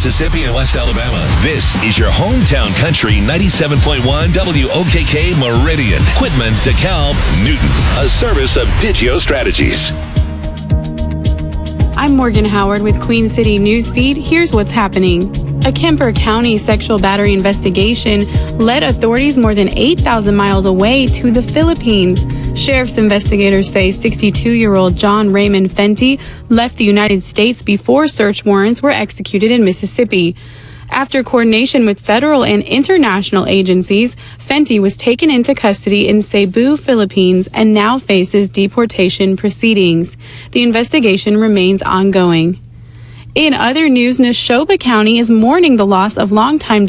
Mississippi, and West Alabama. This is your hometown country 97.1 WOKK Meridian, Quitman, DeKalb, Newton. A service of Digio Strategies. I'm Morgan Howard with Queen City Newsfeed. Here's what's happening. A Kemper County sexual battery investigation led authorities more than 8,000 miles away to the Philippines. Sheriff's investigators say 62-year-old John Raymond Fenty left the United States before search warrants were executed in Mississippi. After coordination with federal and international agencies, Fenty was taken into custody in Cebu, Philippines, and now faces deportation proceedings. The investigation remains ongoing. In other news, Neshoba County is mourning the loss of longtime